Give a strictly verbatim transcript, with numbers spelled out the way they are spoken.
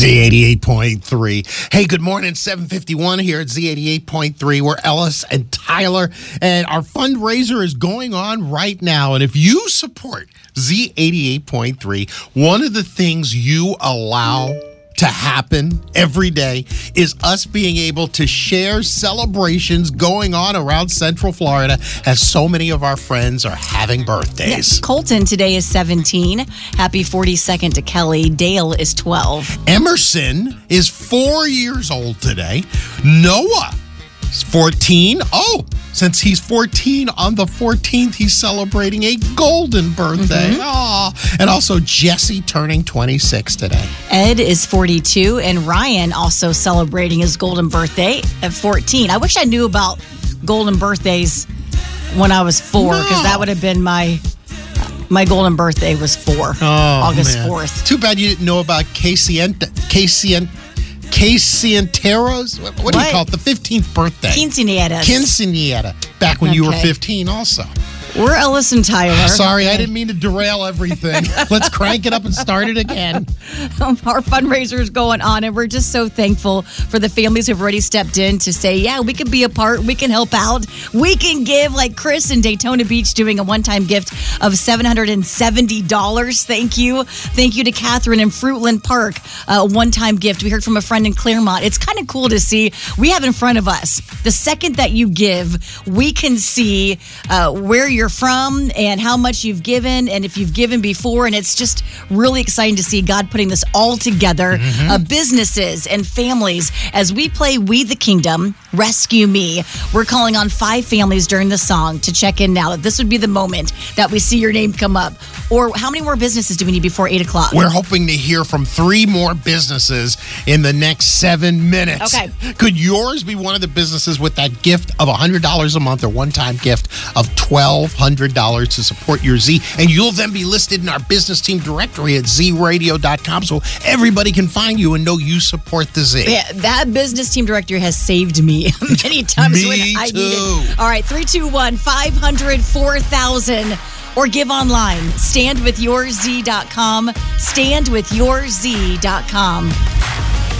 Z eighty-eight point three. Hey, good morning. seven fifty-one here at Z eighty-eight point three. We're Ellis and Tyler, and our fundraiser is going on right now. And if you support Z eighty-eight point three, one of the things you allow to happen every day is us being able to share celebrations going on around Central Florida, as so many of our friends are having birthdays. Yes, Colton today is seventeen. Happy forty-second to Kelly. Dale is twelve. Emerson is four years old today. Noah is fourteen. Oh, since he's fourteen, on the fourteenth, he's celebrating a golden birthday. Mm-hmm. Aw. And also Jesse turning twenty-six today. Ed is forty-two, and Ryan also celebrating his golden birthday at fourteen. I wish I knew about golden birthdays when I was four, because No. that would have been my my golden birthday was four, Oh, August man. fourth. Too bad you didn't know about Casey Casey Casey What, what do you What? call it? The fifteenth birthday. Quinceañeras. Quinceañera. Back when you were Okay. fifteen also. We're Ellis and Tyler. Sorry, I didn't mean to derail everything. Let's crank it up and start it again. Our fundraiser is going on, and we're just so thankful for the families who've already stepped in to say, yeah, we can be a part, we can help out, we can give, like Chris in Daytona Beach doing a one-time gift of seven hundred seventy dollars. Thank you. Thank you to Catherine in Fruitland Park, a one-time gift. We heard from a friend in Claremont. It's kind of cool to see. We have in front of us, the second that you give, we can see uh, where you're from and how much you've given, and if you've given before, and it's just really exciting to see God putting this all together. Mm-hmm. Uh, businesses and families, as we play We the Kingdom, Rescue Me. We're calling on five families during the song to check in now. This would be the moment that we see your name come up. Or how many more businesses do we need before eight o'clock? We're hoping to hear from three more businesses in the next seven minutes. Okay. Could yours be one of the businesses with that gift of one hundred dollars a month, or one-time gift of twelve hundred dollars to support your Z? And you'll then be listed in our business team directory at z radio dot com, so everybody can find you and know you support the Z. Yeah, that business team director has saved me many times Me when I too. need it. All right, three two one, five hundred, four thousand. Or give online. stand with your z dot com. stand with your z dot com.